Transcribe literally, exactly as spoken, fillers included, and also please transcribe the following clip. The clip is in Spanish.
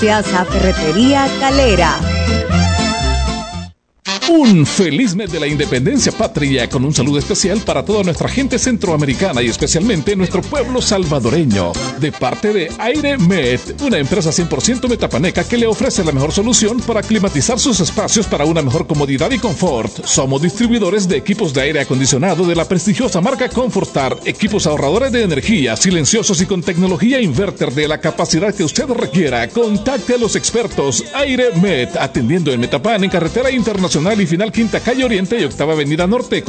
Gracias a Ferretería Calera. Un feliz mes de la independencia patria, con un saludo especial para toda nuestra gente centroamericana y especialmente nuestro pueblo salvadoreño. De parte de AireMet, una empresa cien por ciento metapaneca que le ofrece la mejor solución para climatizar sus espacios para una mejor comodidad y confort. Somos distribuidores de equipos de aire acondicionado de la prestigiosa marca Comfortar, equipos ahorradores de energía, silenciosos y con tecnología inverter de la capacidad que usted requiera. Contacte a los expertos AireMet, atendiendo en Metapan, en carretera internacional y final Quinta Calle Oriente y Octava Avenida Norte.